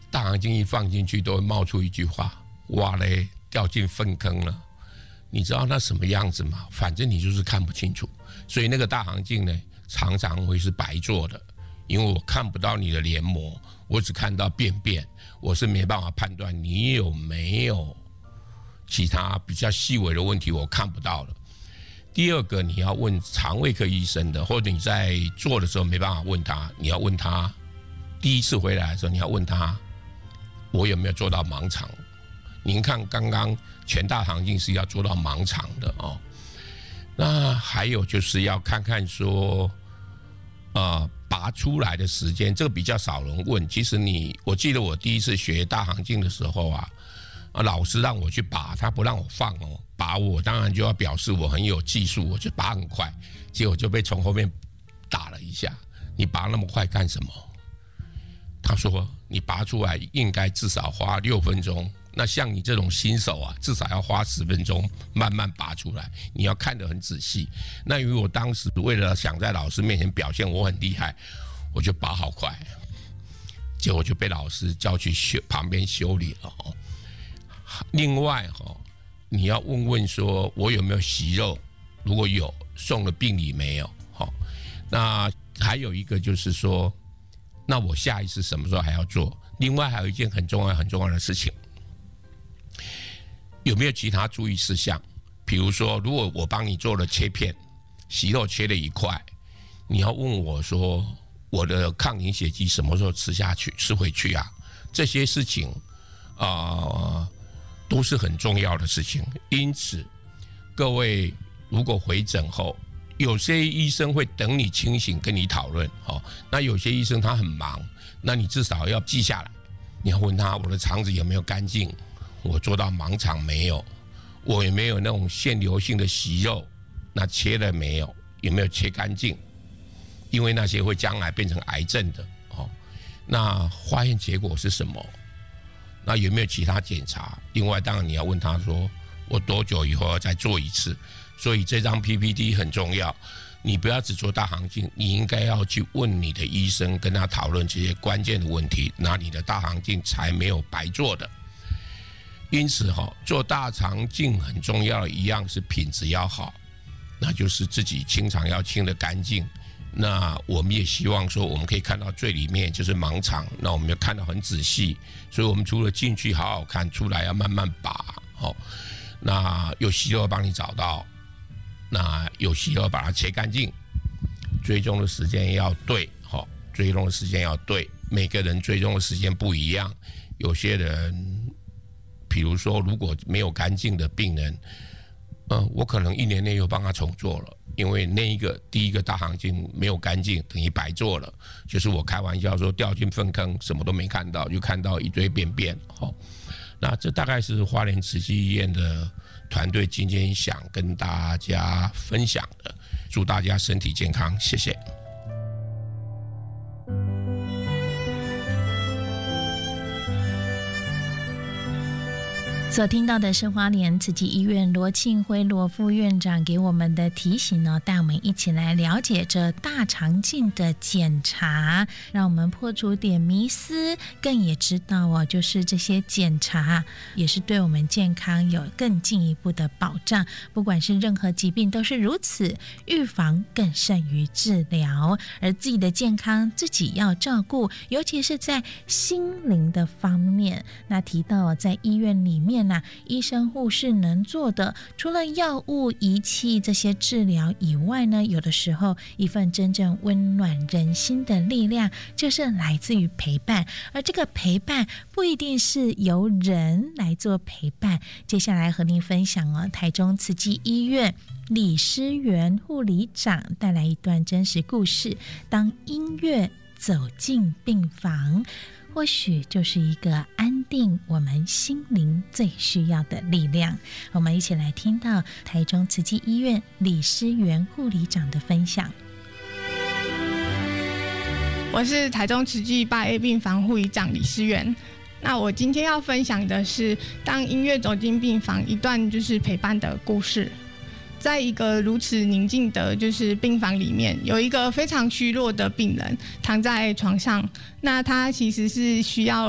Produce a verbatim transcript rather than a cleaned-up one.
大肠镜一放进去，都会冒出一句话：哇嘞，掉进粪坑了。你知道那什么样子吗？反正你就是看不清楚，所以那个大肠镜呢，常常会是白做的，因为我看不到你的黏膜，我只看到便便，我是没办法判断你有没有其他比较细微的问题，我看不到了。第二个，你要问肠胃科医生的，或者你在做的时候没办法问他，你要问他第一次回来的时候，你要问他我有没有做到盲肠。您看刚刚全大肠镜是要做到盲肠的哦。那还有就是要看看说呃拔出来的时间，这个比较少人问。其实你我记得我第一次学大肠镜的时候啊，老师让我去拔，他不让我放哦，拔我当然就要表示我很有技术，我就拔很快，结果就被从后面打了一下。你拔那么快干什么？他说你拔出来应该至少花六分钟，那像你这种新手啊，至少要花十分钟慢慢拔出来，你要看得很仔细。那因为我当时为了想在老师面前表现我很厉害，我就拔好快，结果就被老师叫去修旁边修理了哦。另外哈，你要问问说我有没有息肉，如果有，送了病理没有？好，那还有一个就是说，那我下一次什么时候还要做？另外还有一件很重要很重要的事情，有没有其他注意事项？比如说，如果我帮你做了切片，息肉切了一块，你要问我说，我的抗凝血剂什么时候吃下去、吃回去啊？这些事情啊、呃，都是很重要的事情。因此，各位如果回诊后，有些医生会等你清醒跟你讨论，哦，那有些医生他很忙，那你至少要记下来。你要问他，我的肠子有没有干净？我做到盲肠没有？我有没有那种腺瘤性的息肉？那切了没有？有没有切干净？因为那些会将来变成癌症的，哦。那化验结果是什么？那有没有其他检查？另外，当然你要问他说，我多久以后要再做一次？所以这张 P P T 很重要，你不要只做大肠镜，你应该要去问你的医生，跟他讨论这些关键的问题，那你的大肠镜才没有白做的。因此哈，做大肠镜很重要的一样是品质要好，那就是自己清肠要清得干净。那我们也希望说，我们可以看到最里面就是盲肠，那我们要看得很仔细，所以我们除了进去好好看，出来要慢慢拔，好，那有息肉帮你找到。那有息肉把它切干净，追踪的时间要对，好，追踪的时间要对，每个人追踪的时间不一样。有些人，比如说如果没有干净的病人，嗯，我可能一年内又帮他重做了，因为那一个第一个大肠镜没有干净，等于白做了。就是我开玩笑说掉进粪坑，什么都没看到，就看到一堆便便，好。那这大概是花莲慈济医院的团队今天想跟大家分享的，祝大家身体健康，谢谢。 所听到的是花莲慈济医院罗庆辉罗副院长给我们的提醒呢，带我们一起来了解这大肠镜的检查，让我们破除点迷思，更也知道哦，就是这些检查也是对我们健康有更进一步的保障。不管是任何疾病都是如此，预防更胜于治疗，而自己的健康自己要照顾，尤其是在心灵的方面。那提到在医院里面啊，医生护士能做的，除了药物仪器这些治疗以外呢，有的时候一份真正温暖人心的力量就是来自于陪伴，而这个陪伴不一定是由人来做陪伴。接下来和您分享哦，台中慈济医院李诗媛护理长带来一段真实故事，当音乐走进病房，或许就是一个安定我们心灵最需要的力量。我们一起来听到台中慈济医院李诗媛护理长的分享。 我是台中慈济八 A 病房护理长李诗媛。那我今天要分享的是当音乐走进病房一段就是陪伴的故事。在一个如此宁静的就是病房里面，有一个非常虚弱的病人躺在床上，那他其实是需要